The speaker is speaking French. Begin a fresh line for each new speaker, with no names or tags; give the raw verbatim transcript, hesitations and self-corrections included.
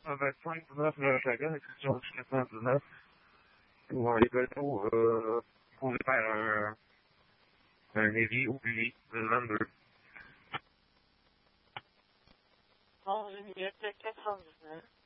vingt-cinq, dix-neuf, le chacun, exception jusqu'à cent dix-neuf. Pour les bateaux, euh, pour faire un, un Navy ou Billy, le vingt-deux.
onze minutes quatre cent dix-neuf.